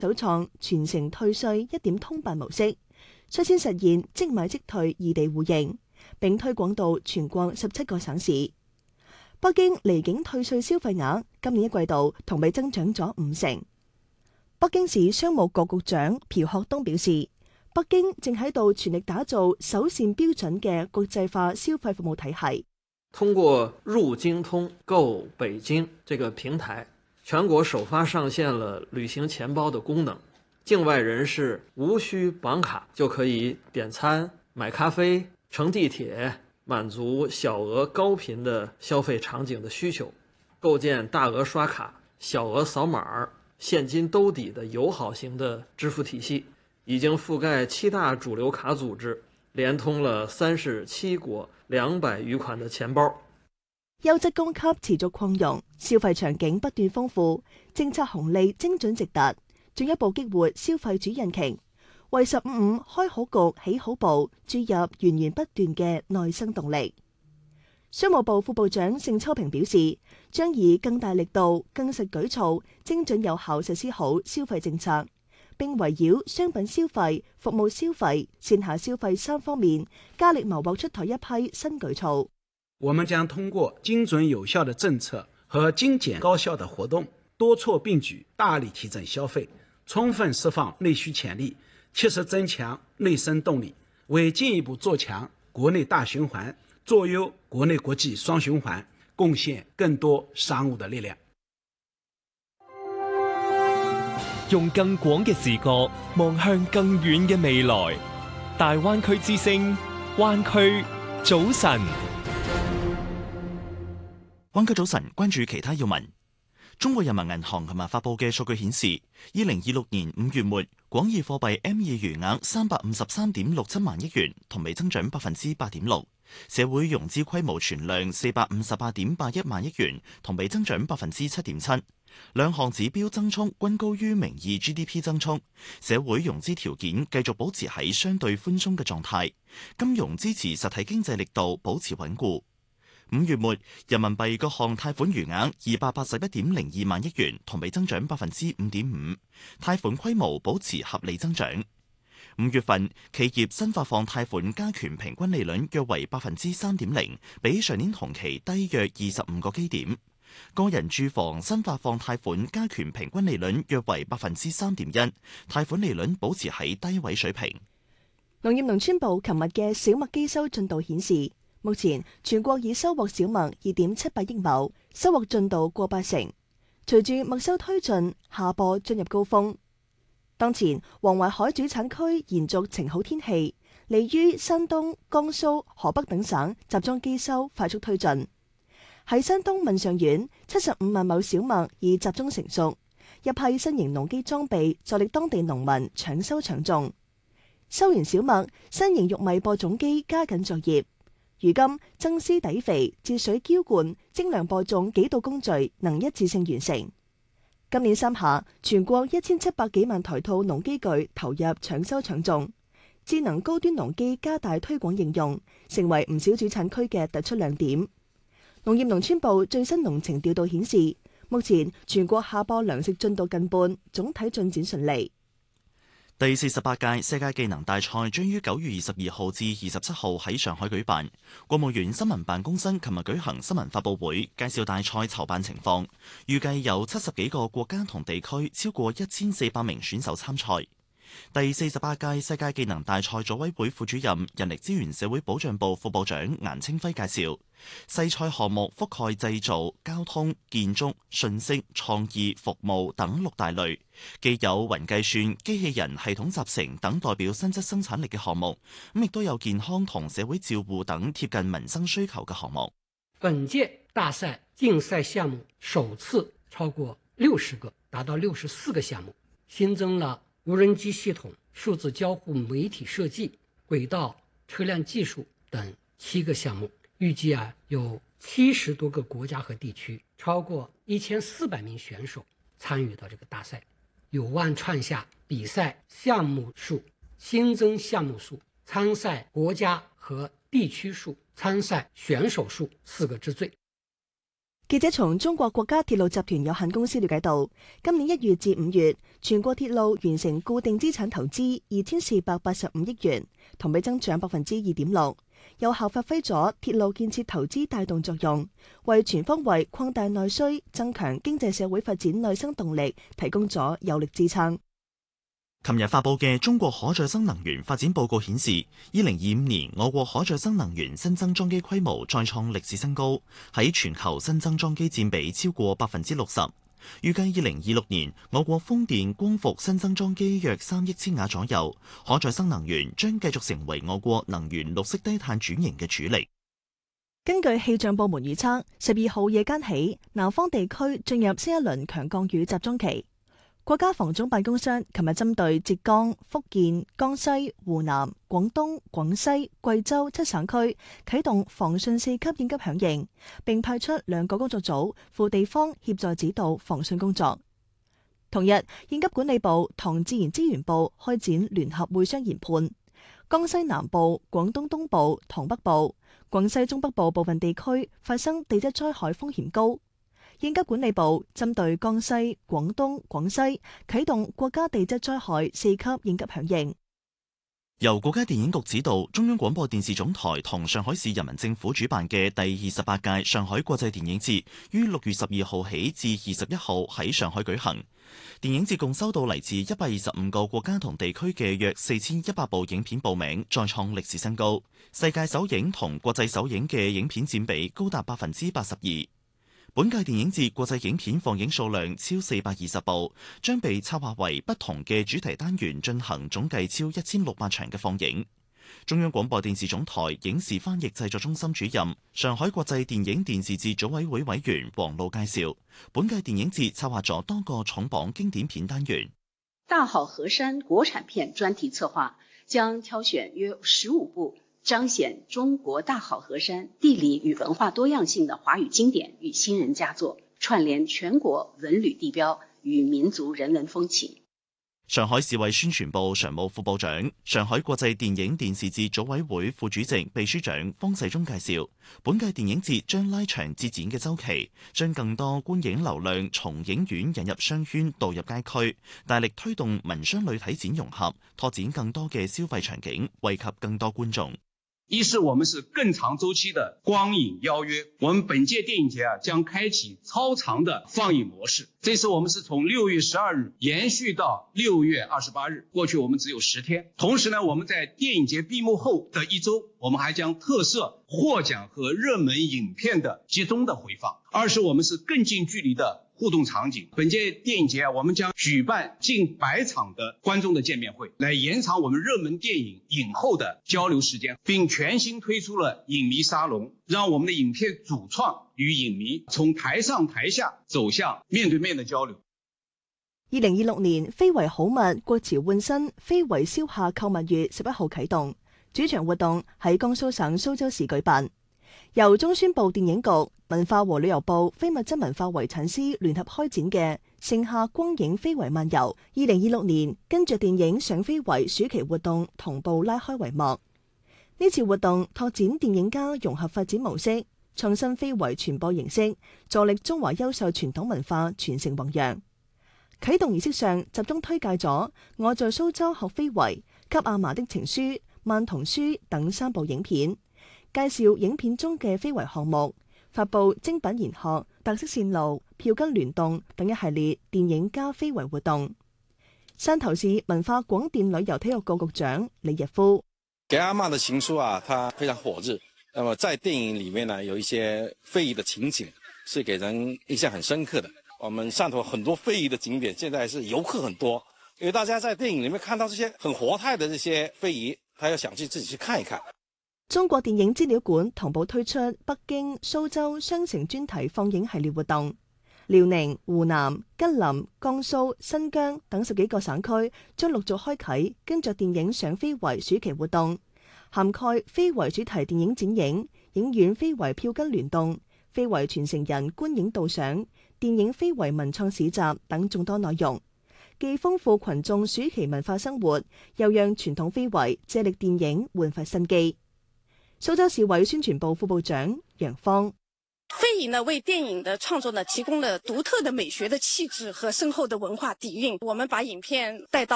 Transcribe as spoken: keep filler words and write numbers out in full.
首創全城退稅一點通辦模式，率先實現即買即退異地互認，並推廣到全國十七個省市。北京離境退稅消費額今年一季度同比增長咗五成。北京市商務局局長朴學東表示，北京正喺度全力打造首線標準嘅國際化消費服務體系。 通過入京通購北京這個平台，全國首發上線了旅行錢包的功能，境外人士無需綁卡就可以點餐、買咖啡、乘地鐵，滿足小額高頻的消費場景的需求，構建大額刷卡、小額掃碼、現金兜底的友好型的支付體系，已經覆蓋七大主流卡組織，連通了三十七國兩百餘款的錢包。 優質供給持續擴容，消費場景不斷豐富，政策紅利精準直達，進一步激活消費主引擎，為十五五開好局起好步注入源源不斷嘅內生動力。商務部副部長盛秋平表示，將以更大力度、更實舉措，精準有效實施好消費政策，並圍繞商品消費、服務消費、線下消費三方面，加力謀劃出台一批新舉措。 我們將通過精準有效的政策和精簡高效的活動，多措並舉，大力提振消費，充分釋放內需潛力，切實增強內生動力，為進一步做強國內大循環、做優國內國際雙循環貢獻更多商務的力量。 用更廣嘅視角望向更遠嘅未來，大灣區之聲，灣區早晨。 灣區早晨，關注其他要聞。中國人民銀行琴日發佈嘅數據顯示，二零二六年五月末廣義貨幣 M 二餘額三百五十三點六七萬億元，同比增長百分之八點六；社會融資規模存量四百五十八點八一萬億元，同比增長百分之七點七。兩項指標增速均高於名義 G D P 增速，社會融資條件繼續保持喺相對寬鬆嘅狀態，金融支持實體經濟力度保持穩固。五月末，人民幣各項貸款餘額二百八十一點零二萬億元，同比增長百分之五點五，貸款規模保持合理增長。五月份，企業新發放貸款加權平均利率約為百分之三點零，比上年同期低約二十五個基點。個人住房新發放貸款加權平均利率約為百分之三點一，貸款利率保持喺低位水平。 農業農村部琴日嘅小麥機收進度顯示，目前全國已收穫小麥二點七八億畝，收穫進度過八成。隨住麥收推進，夏播進入高峰。當前黃淮海主產區延續晴好天氣，利於山東、江蘇、河北等省集中機收快速推進。喺山東岷上縣，七十五萬畝小麥已集中成熟，一批新型農機裝備助力當地農民搶收搶種。收完小麥，新型玉米播種機加緊作業。如今增施底肥、節水澆灌、精良播種幾道工序能一致性完成。今年三下，全國一千七百幾萬台套農機具投入搶收搶種，智能高端農機加大推廣應用，成為唔少主產區嘅突出亮點。農業農村部最新農情調度顯示，目前全國夏播糧食進度近半，總體進展順利。 第四十八屆世界技能大賽將於九月二十二號至二十七號喺上海舉辦。國務院新聞辦公室琴日舉行新聞發佈會，介紹大賽籌辦情況，預計有七十幾個國家同地區，超過一千四百名選手參賽。第四十八屆世界技能大賽組委會副主任、人力資源社會保障部副部長顏清輝介紹，世賽項目覆蓋製造、交通、建築、信息、創意、服務等六大類，既有雲計算、機器人系統集成等代表新質生產力嘅項目，咁亦都有健康同社會照護等貼近民生需求嘅項目。 本屆大賽競賽項目首次超過六十個，達到六十四個項目，新增了無人機系統、數字交互媒體設計、軌道車輛技術等七個項目，預計啊有七十多個國家和地區，超過一千四百名選手參與到這個大賽，有望創下比賽項目數、新增項目數、參賽國家和地區數、參賽選手數四個之最。 記者從中國國家鐵路集團有限公司了解到，今年一月至五月，全國鐵路完成固定資產投資二千四百八十五億元，同比增長百分之二點六，有效發揮咗鐵路建設投資帶動作用，為全方位擴大內需、增強經濟社會發展內生動力提供咗有力支撐。 琴日發佈嘅中國可再生能源發展報告顯示，二零二五年我國可再生能源新增裝機規模再創歷史新高，喺全球新增裝機佔比超過百分之六十。預計二零二六年我國風電、光伏新增裝機約三億千瓦左右，可再生能源將繼續成為我國能源綠色低碳轉型嘅主力。 根據氣象部門預測，十二號夜間起，南方地區進入新一輪強降雨集中期。國家防總辦公室琴日針對浙江、福建、江西、湖南、廣東、廣西、貴州七省區啟動防汛四級應急響應，並派出兩個工作組赴地方協助指導防汛工作。同日，應急管理部同自然資源部開展聯合會商研判，江西南部、廣東東部同北部、廣西中北部部分地區發生地質災害風險高。應急管理部針對江西、廣東、廣西啟動國家地質災害四級應急響應。 由國家電影局指導，中央廣播電視總台同上海市人民政府主辦嘅第二十八屆上海國際電影節，於六月十二號起至二十一號喺上海舉行。電影節共收到嚟自一百二十五個國家同地區嘅約四千一百部影片報名，再創歷史新高。世界首映同國際首映嘅影片佔比高達百分之八十二。本屆電影節國際影片放映數量超四百二十部，將被策劃為不同嘅主題單元進行總計超一千六百場嘅放映。中央廣播電視總台影視翻譯製作中心主任、上海國際電影電視節組委會委員黃璐介紹，本屆電影節策劃咗多個重磅經典片單元。 大好河山國產片專題策劃將挑選約十五部彰顯中國大好河山地理與文化多樣性的華語經典與新人佳作，串聯全國文旅地標與民族人文風情。 上海市委宣傳部常務副部長、上海國際電影電視節組委會副主席、秘書長方世忠介紹，本屆電影節將拉長節展嘅周期，將更多觀影流量從影院引入商圈，導入街區，大力推動民商旅體展融合，拓展更多嘅消費場景，惠及更多觀眾。 一是我們是更長週期的光影邀約，我們本屆電影節啊將開啟超長的放映模式。這次我們是從六月十二日延續到六月二十八日，過去我們只有十天。同時呢，我們在電影節閉幕後的一周，我們還將特設獲獎和熱門影片的集中的回放。二是我們是更近距離的互動場景。本屆電影節啊，我們將舉辦近百場的觀眾的見面會，來延長我們熱門電影影後的交流時間，並全新推出了影迷沙龍，讓我們的影片主創與影迷從台上台下走向面對面的交流。 二零二六年非遺好物國潮換新非遺消夏購物月十一號啟動，主場活動喺江蘇省蘇州市舉辦，由中宣部電影局、文化和旅遊部非物質文化遺產司聯合開展嘅盛夏光影非遺漫遊，二零二六年跟着電影賞非遺暑期活動同步拉開帷幕。呢次活動拓展電影家融合發展模式，創新非遺傳播形式，助力中華優秀傳統文化傳承弘揚。啟動儀式上集中推介咗《我在蘇州學非遺》、《給阿嫲的情書》、《萬童書》等三部影片，介紹影片中嘅非遺項目，發佈精品研學、特色線路、票根聯動等一系列電影加非遺活動。汕頭市文化廣電旅遊體育局局長李日夫： 給阿嫲的情書啊，它非常火熱。那麼在電影裏面呢，有一些非遺的情景是給人印象很深刻的。我們汕頭很多非遺的景點，現在是遊客很多，因為大家在電影裏面看到這些很活態的這些非遺，他要想去自己去看一看。 中國電影資料館同步推出北京、蘇州雙城專題放映系列活動，遼寧、湖南、吉林、江蘇、新疆等十幾個省區將陸續開啟跟着電影賞非遺暑期活動，涵蓋非遺主題電影展映、影院非遺票根聯動、非遺傳承人觀影導賞、電影非遺文創市集等眾多內容，既豐富群眾暑期文化生活，又讓傳統非遺借力電影煥發生機。蘇州市委宣傳部副部長楊芳： 非遗呢，为电影的创作呢提供了独特的美学的气质和深厚的文化底蕴。我们把影片带到